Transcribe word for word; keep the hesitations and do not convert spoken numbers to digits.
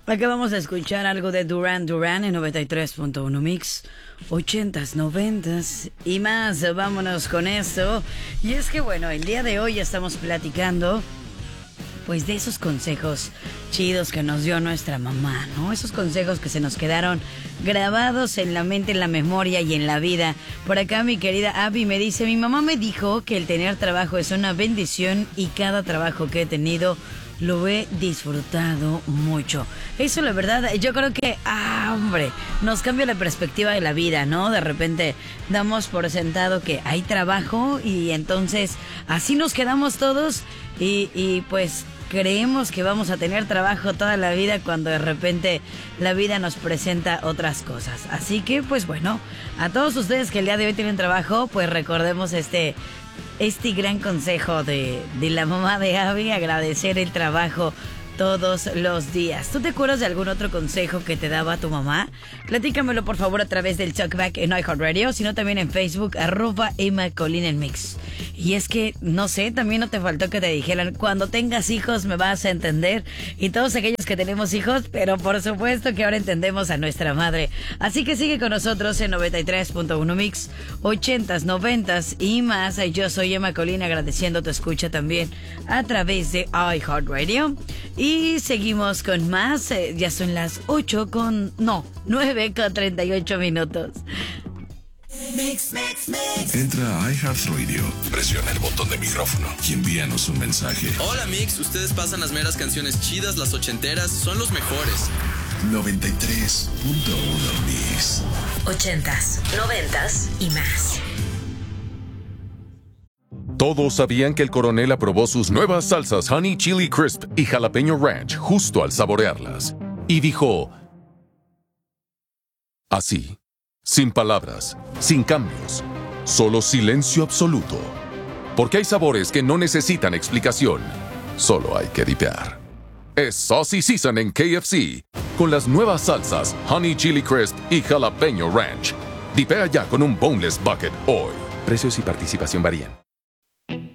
Acá vamos a escuchar algo de Duran Duran en noventa y tres punto uno Mix, ochentas, noventas y más. Vámonos con esto. Y es que bueno, el día de hoy estamos platicando pues de esos consejos chidos que nos dio nuestra mamá, ¿no? Esos consejos que se nos quedaron grabados en la mente, en la memoria y en la vida. Por acá mi querida Abby me dice, mi mamá me dijo que el tener trabajo es una bendición y cada trabajo que he tenido lo he disfrutado mucho. Eso la verdad, yo creo que, ah, hombre, nos cambia la perspectiva de la vida, ¿no? De repente damos por sentado que hay trabajo y entonces así nos quedamos todos y, y pues creemos que vamos a tener trabajo toda la vida cuando de repente la vida nos presenta otras cosas. Así que, pues bueno, a todos ustedes que el día de hoy tienen trabajo, pues recordemos este... Este gran consejo de, de la mamá de Abby, agradecer el trabajo todos los días. ¿Tú te acuerdas de algún otro consejo que te daba tu mamá? Platícamelo por favor a través del Talkback en iHeartRadio, sino también en Facebook, arroba Emma Colina en Mix. Y es que, no sé, también no te faltó que te dijeran, cuando tengas hijos me vas a entender. Y todos aquellos que tenemos hijos, pero por supuesto que ahora entendemos a nuestra madre. Así que sigue con nosotros en noventa y tres punto uno Mix, ochentas, noventas y más. Yo soy Emma Colina, agradeciendo tu escucha también a través de iHeartRadio. Y seguimos con más, eh, ya son las ocho con, no, nueve con treinta y ocho minutos. Mix, mix, mix. Entra a iHeartRadio, presiona el botón de micrófono y envíanos un mensaje. Hola Mix, ustedes pasan las meras canciones chidas, las ochenteras, son los mejores. noventa y tres punto uno Mix. Ochentas, noventas y más. Todos sabían que el coronel aprobó sus nuevas salsas Honey Chili Crisp y Jalapeño Ranch justo al saborearlas. Y dijo... así, sin palabras, sin cambios, solo silencio absoluto. Porque hay sabores que no necesitan explicación, solo hay que dipear. Es Saucy Season en K F C, con las nuevas salsas Honey Chili Crisp y Jalapeño Ranch. Dipea ya con un Boneless Bucket hoy. Precios y participación varían.